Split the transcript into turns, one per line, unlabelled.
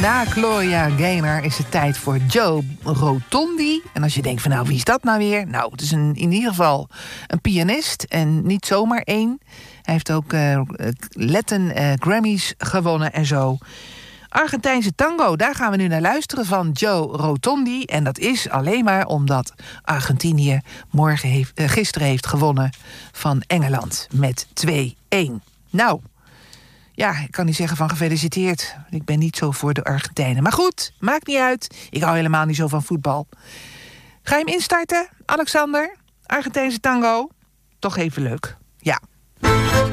Na Gloria Gaynor is het tijd voor Joe Rotondi. En als je denkt van nou, wie is dat nou weer? Nou, het is in ieder geval een pianist en niet zomaar één. Hij heeft ook Latin Grammys gewonnen en zo. Argentijnse tango, daar gaan we nu naar luisteren van Joe Rotondi. En dat is alleen maar omdat Argentinië gisteren heeft gewonnen van Engeland met 2-1. Nou, ja, ik kan niet zeggen van gefeliciteerd. Ik ben niet zo voor de Argentijnen. Maar goed, maakt niet uit. Ik hou helemaal niet zo van voetbal. Ga je hem instarten, Alexander? Argentijnse tango? Toch even leuk. Ja.